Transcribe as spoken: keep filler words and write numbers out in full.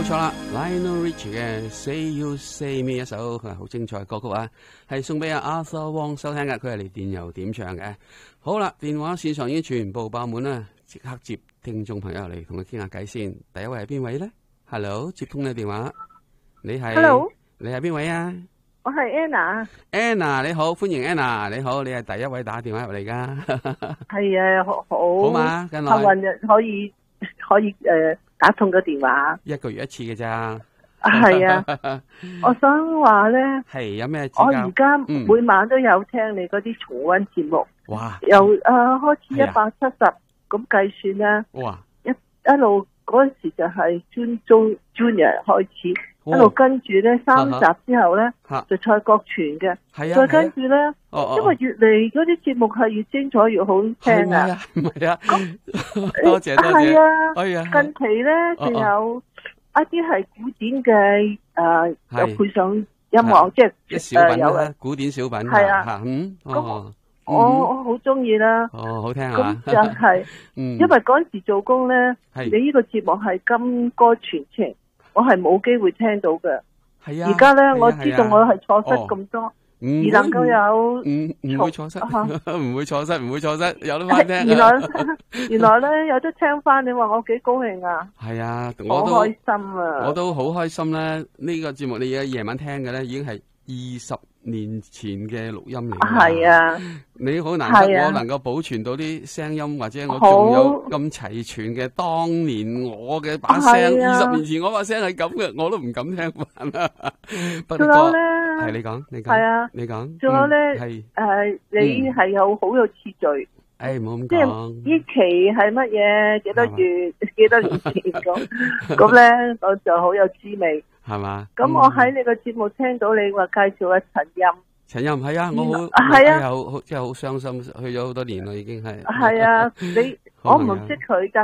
錯啦 ，Lionel Richie 嘅《Say You Say Me》一首佢係好精彩嘅歌曲啊，係送俾阿 Arthur Wong 收聽嘅，佢係嚟電郵點唱嘅。好啦，電話線上已經全部爆滿啦，即刻接聽眾朋友嚟同佢傾下偈先。第一位係邊位咧 ？Hello， 接通你電話，你係 Hello， 你係邊位啊？ 我係 Anna。Anna 你好，歡迎 Anna， 你好，你係第一位打電話入嚟噶。 係啊，好好。 好嘛，近來幸運可以可以誒、呃、打通個電話。 一個月一次嘅咋。 係啊，我想話咧， 係有咩指教？ 我而家每晚都有聽你嗰啲重溫節目。 哇！ 由誒、呃、開始一百七十咁計算啦。 哇！ 一一路嗰陣時就係 Jun Jun Junior 開始。一路跟住咧三集之後咧、啊、就蔡國全嘅、啊，再跟住咧、啊哦，因為越嚟嗰啲節目係越精彩越好聽啊！ 唔係啊，多謝多謝。係啊， 哎、呀近期咧仲有一啲係古典嘅誒，又、呃、配上音樂，即係一小品啦、 呃，古典小品係啊， 啊嗯， 咁、哦、我我好中意啦。 哦，好聽啊！ 咁就係、是嗯， 因為嗰陣時做工咧，你呢個節目係金歌傳情。我係冇機會聽到嘅，係啊！而家咧、啊，我知道我係錯失咁多，哦、而能夠有唔唔會錯失，唔、啊、會錯失，唔會錯失，有得翻聽。 原來原來咧有得聽翻，你話我幾高興啊！ 係啊，我都好開心啊！ 我都好開心咧。呢、這個節目你而家夜晚聽嘅咧，已經係二十年前嘅錄音嚟。 係啊， 你好難得我能夠保存到啲聲音，或者我仲有咁齊全嘅當年我嘅把聲。二十年前我把聲係咁嘅，我都唔敢聽翻啦。不過係你講，你講係啊，你講。 仲有咧， 係、 嗯、誒、呃，你係有好有次序。 誒，唔好咁講。 即係呢期係乜嘢？幾多月？幾多年前咁？咁咧，我就好有滋味。 係嘛？ 咁我喺你個節目聽到你話介紹阿陳蔭。 陳蔭係啊，我好係啊， 好即係好傷心，去咗好多年啦，已經係。 係啊，你我唔識佢㗎。